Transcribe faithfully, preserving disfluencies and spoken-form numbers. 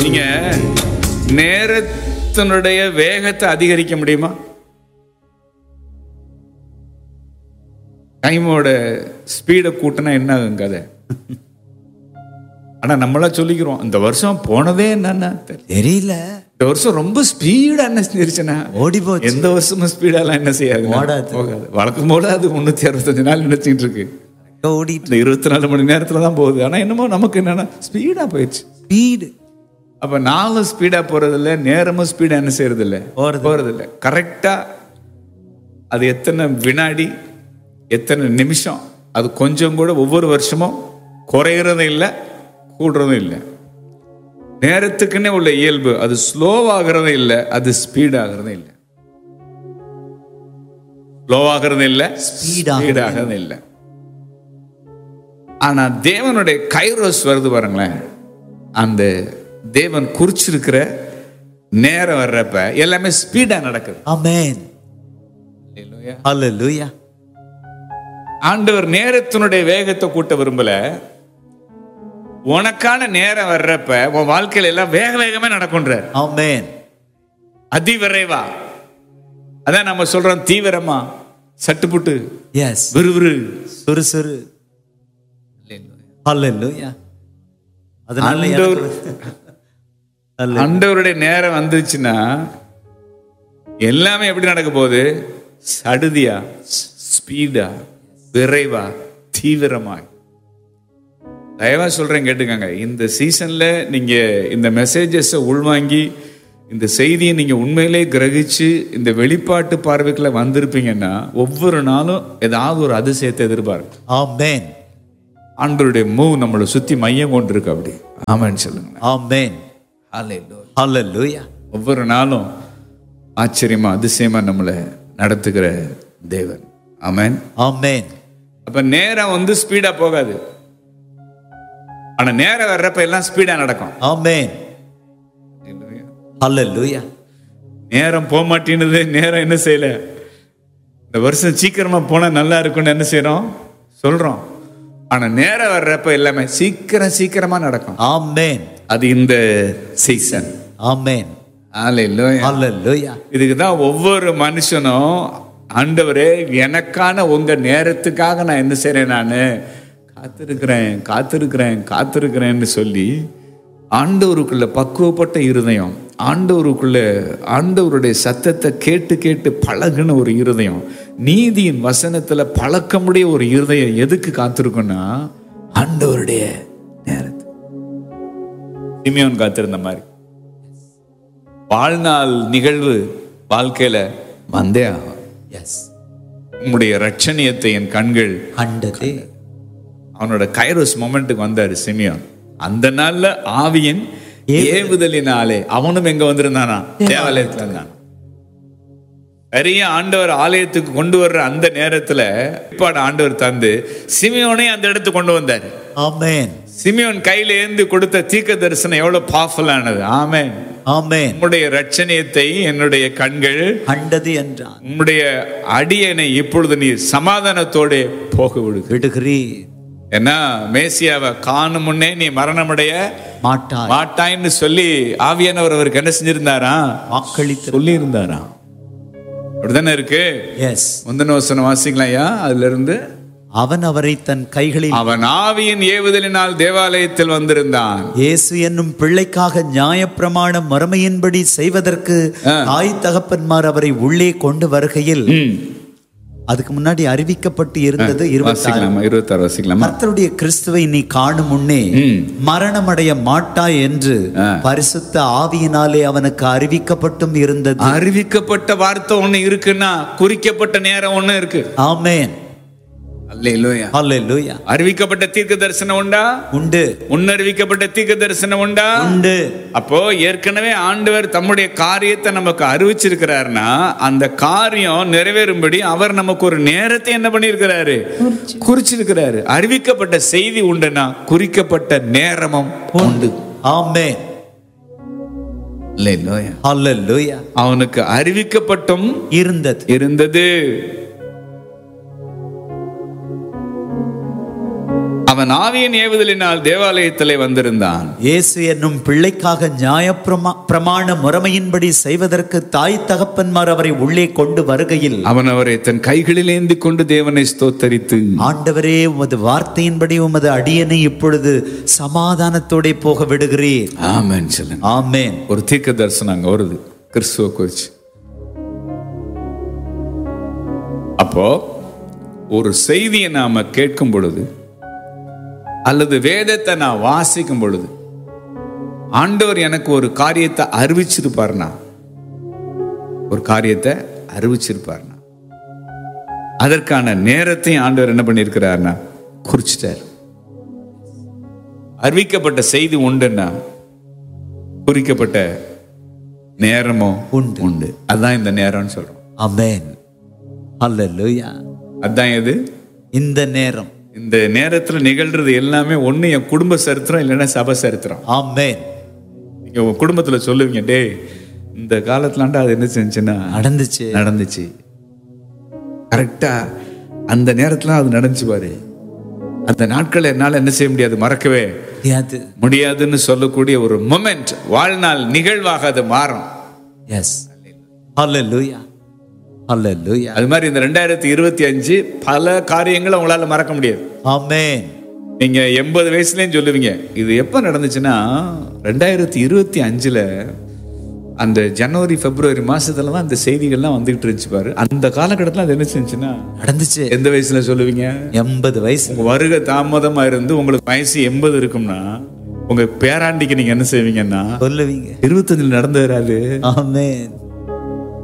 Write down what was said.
நீங்க நேரத்தினுடைய வேகத்தை அதிகரிக்க முடியுமா? டைமோட ஸ்பீடை கூட்டினா என்ன ஆகும் கதை? ஆனா நம்மளா சொல்லிக்கிறோம், இந்த வருஷம் போனதே என்னன்னா தெரியல, இந்த வருஷம் ரொம்ப ஸ்பீடா என்ன செஞ்சிருச்சுன்னா ஓடி போச்சு. எந்த வருஷமும் ஸ்பீடாலாம் என்ன செய்யாது, போகாது. வழக்கம் போல அது முன்னூத்தி அறுபத்தஞ்சு நாள் நினைச்சிட்டு இருக்கு, ஓடிட்டு இருபத்தி நாலு மணி நேரத்துல தான் போகுது. ஆனா என்னமோ நமக்கு என்னன்னா ஸ்பீடா போயிடுச்சு. ஸ்பீடு. அப்ப நாளும் ஸ்பீடா போறது இல்லை, நேரமும் ஸ்பீடா என்ன செய்யறது இல்லை, போறது இல்லை. கரெக்டா அது எத்தனை வினாடி எத்தனை நிமிஷம், அது கொஞ்சம் கூட ஒவ்வொரு வருஷமும் குறையறதும் இல்லை கூடுறதும் இல்லை. நேரத்துக்குன்னே உள்ள இயல்பு, அது ஸ்லோவாகிறதும் இல்லை, அது ஸ்பீடாகிறதும் இல்லை. ஸ்லோவாகிறதும் இல்லை, ஸ்பீடாகிறதும் இல்லை. ஆனா தேவனுடைய கைரோஸ் வருது பாருங்களேன், அந்த தேவன் குறிச்சிருக்கிற நேரம் வர்றப்ப எல்லாமே ஸ்பீடா நடக்குது. ஆமென். ஹல்லேலூயா. ஆண்டவர் நேரத்தினுடைய வேகத்தை கூட்ட விரும்பல. உனக்கான நேரம் வர்றப்ப உன் வாழ்க்கையில எல்லாம் வேக வேகமே நடக்கும்ன்றார். ஆமென். அதிவிரைவா. அதான் நம்ம சொல்றோம், தீவிரமா, சட்டுப்புட்டு, எஸ், விறுவிறு, சுறுசுறு. ஹல்லேலூயா. அதனால ஆண்டவருடைய நேரம் வந்துச்சுன்னா எல்லாமே எப்படி நடக்க போகுது? சடுதியா, ஸ்பீடா, விரைவா, தீவிரமா. தயவா சொல்றேன் கேட்டுக்கங்க. இந்த சீசன்ல நீங்க இந்த மெசேஜஸ் உள்வாங்கி இந்த செய்தியை நீங்க உண்மையிலே கிரகிச்சு இந்த வெளிப்பாட்டு பார்வைக்குள்ள வந்திருப்பீங்கன்னா ஒவ்வொரு நாளும் ஏதாவது ஒரு அதிசயத்தை எதிர்பார்க்கு. ஆமென். ஆண்டவருடைய மூவ் நம்மளை சுத்தி மையம் கொண்டு இருக்கு. அப்படி ஆமென் சொல்லுங்க. ஆமென். ஹல்லேலூயா. ஒவ்வொரு நாளும் ஆச்சரியமா அதிசயமா நம்மளை நடத்துகிற தேவன். ஆமென். ஆமென். அப்ப நேரம் வந்து ஸ்பீடா போகாது, ஆனா நேரம் வர்றப்ப எல்லாம் ஸ்பீடா நடக்கும். ஆமென். ஹல்லேலூயா. நேரம் போக மாட்டேங்குது, நேரம் என்ன செய்யல, இந்த வருஷம் சீக்கிரமா போனா நல்லா இருக்கும்னு என்ன செய்யறோம் சொல்றோம். ஆனா நேரம் வர்றப்ப எல்லாமே சீக்கிரம் சீக்கிரமா நடக்கும். ஆமென். அது இந்த சீசன். ஆமென். ஹல்லேலூயா. ஹல்லேலூயா. இதுக்கு தான் ஒவ்வொரு மனுஷனும், ஆண்டவரே எனக்கான உங்க நேரத்துக்காக நான் என்ன செய்றேன், நான் காத்திருக்கிறேன் காத்திருக்கிறேன் காத்திருக்கிறேன்னு சொல்லி ஆண்டவருக்குள்ள பக்குவப்பட்ட இருதயம், ஆண்டவருக்குள்ள ஆண்டவருடைய சத்தத்தை கேட்டு கேட்டு பழகுன ஒரு இருதயம், நீதியின் வசனத்துல பழக்கமுடைய ஒரு இருதயம் எதுக்கு காத்திருக்குன்னா ஆண்டவருடைய நேரத்தை. சிமியோன் காத்திருந்த மாதிரி வாழ்நாள் நிகழ்வு வாழ்க்கையில வந்தே ஆகும். எஸ். உம்முடைய ரட்சணியத்தை என் கண்கள் கண்டதே. அவனோட கைரோஸ் மொமெண்ட்டுக்கு வந்தாரு சிமியோன். அந்த நாள்ல ஆவியின் ஏவுதலினாலே அவனும் எங்க வந்திருந்தானா, தேவாலயத்துல இருந்தான். பெரிய ஆண்டவர் ஆலயத்துக்கு கொண்டு வர்ற அந்த நேரத்துல ஆண்டவர் தந்து சிமியோனை அந்த இடத்துக்கு கொண்டு வந்தாரு. ஆமென். சிமியோன் கையில ஏந்தி கொடுத்த தீர்க்க தரிசனம் எவ்வளவு பவர்ஃபுல்லானது. ஆமென். ஆமென். உம்முடைய ரட்சணியத்தை என்னுடைய கண்கள் கண்டது என்றான். உம்முடைய அடியனை இப்பொழுது நீ சமாதானத்தோட போக விடு விடுகிறீர். ஏன்னா மேசியாவை காணும் முன்னே நீ மரணமடைய மாட்டாய் மாட்டாய்ன்னு சொல்லி ஆவியானவர் அவருக்கு என்ன செஞ்சிருந்தாரா, வாக்களித்து சொல்லி இருந்தாரா. அப்படித்தானே இருக்கு. எஸ். முந்தின வசனம் வாசிக்கலாம் ஐயா. அதுல இருந்து அவன் அவரை தன் கைகளில் அவன் ஆவியின் ஏவுதலினால் தேவாலயத்தில் வந்திருந்தான். இயேசு என்னும் பிள்ளைக்காக நியாயப்பிரமாண மறுமையின்படி செய்வதற்கு தாய் தகப்பன்மார் அவரை உள்ளே கொண்டு வருகையில், அதுக்கு முன்னாடி அறிவிக்கப்பட்டு இருந்தது இருபத்தாறு வசிக்கலாம். கர்த்தருடைய கிறிஸ்துவை நீ காணும் முன்னே மரணமடைய மாட்டாய் என்று பரிசுத்த ஆவியினாலே அவனுக்கு அறிவிக்கப்பட்டும் இருந்தது. அறிவிக்கப்பட்ட வார்த்தை ஒண்ணு இருக்குன்னா குறிக்கப்பட்ட நேரம் ஒண்ணு இருக்கு. ஆமென். அல்லேலூயா. அல்லேலூயா. அறிவிக்கப்பட்ட தீர்க்க தரிசனம் உண்டா? உண்டு. முன்னறிவிக்கப்பட்ட தீர்க்க தரிசனம் உண்டா? உண்டு. அப்போ ஏற்கனவே ஆண்டவர் தம்முடைய காரியத்தை நமக்கு அறிவிச்சிருக்கிறார்னா அந்த காரியம் நிறைவேறும்படி அவர் நமக்கு ஒரு நேரத்தை என்ன பண்ணிருக்கிறாரு, குறிச்சிருக்கிறாரு. அறிவிக்கப்பட்ட செய்தி உண்டுனா குறிக்கப்பட்ட நேரமும் உண்டு. ஆமென். அல்லேலூயா. அல்லேலூயா. அவனுக்கு அறிவிக்கப்பட்டும் இருந்தது இருந்தது அவன் ஆவியின் ஏவுதலினால் தேவாலயத்திலே வந்திருந்தான். இயேசு என்னும் பிள்ளைக்காக நியாய பிரமாண முறைமையின்படி செய்வதற்கு தாய் தகப்பன்மார் அவரை உள்ளே கொண்டு வருகையில் அவன் அவரை தன் கைகளில் ஏந்தி கொண்டு தேவனை ஸ்தோத்தரித்து, ஆண்டவரே, உமது வார்த்தையின்படி உமது அடியனை இப்பொழுது சமாதானத்தோட போக விடுகிறீர். ஆமென் சொல்லுங்க. ஆமென். ஒரு தீர்க்க தரிசனம் அங்க வருது கிறிஸ்துவ குறிச்சு. அப்போ ஒரு செய்தியை நாம கேட்கும் பொழுது அல்லது வேதத்தை நான் வாசிக்கும் பொழுது ஆண்டவர் எனக்கு ஒரு காரியத்தை அறிவிச்சிருப்பார்னா ஒரு காரியத்தை அறிவிச்சிருப்பார்னா அதற்கான நேரத்தையும் ஆண்டவர் என்ன பண்ணியிருக்கிறார்னா குறிச்சிட்டார். அறிவிக்கப்பட்ட செய்தி உண்டுன்னா குறிக்கப்பட்ட நேரமோ உண்டு உண்டு அதுதான் இந்த நேரம்னு சொல்றோம். ஆமென். ஹல்லேலூயா. அதான் எது இந்த நேரம். இந்த நேரத்துல நிகழ்றது எல்லாமே ஒண்ணு என் குடும்ப சரித்திரம் இல்லைன்னா சபை சரித்திரம். ஆமென். நீங்க உங்க குடும்பத்துல சொல்லுவீங்க, டே இந்த காலத்துலாண்டா அது என்ன செஞ்சுன்னா நடந்துச்சு நடந்துச்சு கரெக்டா அந்த நேரத்துல அது நடந்துச்சு பாரு. அந்த நாட்கள் என்னால என்ன செய்ய முடியாது, மறக்கவே முடியாது முடியாதுன்னு சொல்லக்கூடிய ஒரு மொமெண்ட், வாழ்நாள் நிகழ்வாக அது மாறும். எஸ். ஹல்லேலூயா. ஹல்லேலூயா. அது மாதிரி இந்த ரெண்டாயிரத்தி இருபத்தி அஞ்சு பல காரியங்களை உங்களால மறக்க முடியாது. ஆமென். நீங்க எண்பது வயசுலயும் சொல்லுவீங்க, இது எப்ப நடந்துச்சுன்னா ரெண்டாயிரத்தி இருபத்தி அஞ்சுல அந்த ஜனவரி பிப்ரவரி மாசத்துல தான் அந்த செய்திகள்லாம் வந்துகிட்டு இருந்துச்சு பாரு. அந்த காலகட்டத்தில் அது என்ன செஞ்சுன்னா நடந்துச்சு. எந்த வயசுல சொல்லுவீங்க? எண்பது வயசு. உங்க வருகை தாமதமா இருந்து உங்களுக்கு வயசு எண்பது இருக்கும்னா உங்க பேராண்டிக்கு நீங்க என்ன செய்வீங்கன்னா சொல்லுவீங்க இருபத்தஞ்சுல நடந்து வராது. ஆமென்.